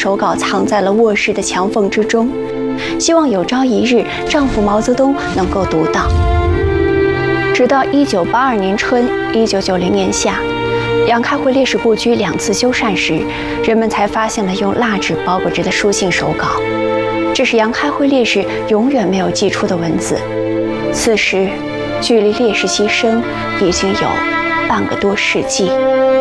手稿藏在了卧室的墙缝之中，希望有朝一日丈夫毛泽东能够读到。直到1982年春、1990年夏，杨开慧烈士故居2次修缮时，人们才发现了用蜡纸包裹着的书信手稿。这是杨开慧烈士永远没有寄出的文字。此时，距离烈士牺牲已经有半个多世纪。